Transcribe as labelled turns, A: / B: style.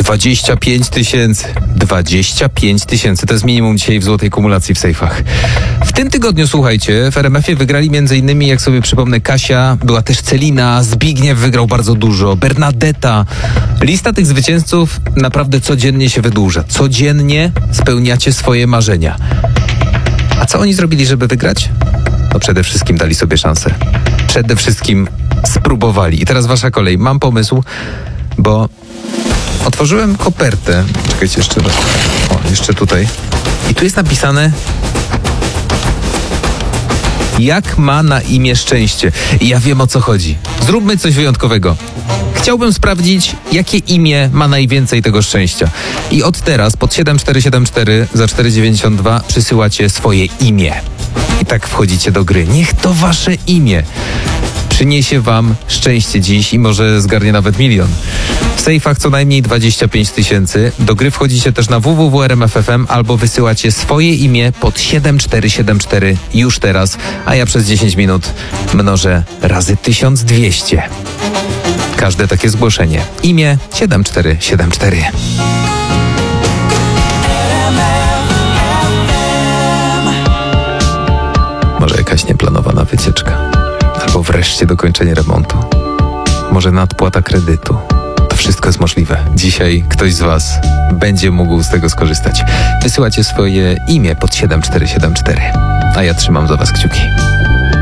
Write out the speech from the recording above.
A: 25 tysięcy. 25 tysięcy to jest minimum dzisiaj w złotej kumulacji w sejfach. W tym tygodniu, słuchajcie, w RMF-ie wygrali m.in., jak sobie przypomnę, Kasia, była też Celina, Zbigniew wygrał bardzo dużo, Bernadetta. Lista tych zwycięzców naprawdę codziennie się wydłuża. Codziennie spełniacie swoje marzenia. A co oni zrobili, żeby wygrać? No przede wszystkim dali sobie szansę. Przede wszystkim spróbowali. I teraz wasza kolej. Mam pomysł, bo otworzyłem kopertę. Czekajcie jeszcze raz. O, jeszcze tutaj. I tu jest napisane, jak ma na imię szczęście. I ja wiem, o co chodzi. Zróbmy coś wyjątkowego. Chciałbym sprawdzić, jakie imię ma najwięcej tego szczęścia. I od teraz pod 7474 za 4,92 przysyłacie swoje imię. I tak wchodzicie do gry. Niech to wasze imię przyniesie wam szczęście dziś i może zgarnie nawet 1 000 000. W sejfach co najmniej 25 tysięcy. Do gry wchodzicie też na www.rmf.fm albo wysyłacie swoje imię pod 7474 już teraz, a ja przez 10 minut mnożę razy 1200. Każde takie zgłoszenie. Imię 7474. Może jakaś nieplanowana wycieczka. Albo wreszcie dokończenie remontu. Może nadpłata kredytu. To wszystko jest możliwe. Dzisiaj ktoś z was będzie mógł z tego skorzystać. Wysyłacie swoje imię pod 7474. A ja trzymam za was kciuki.